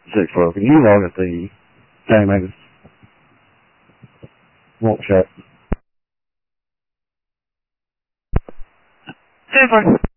6-4. Can you log at the Game won't shut. 7-4.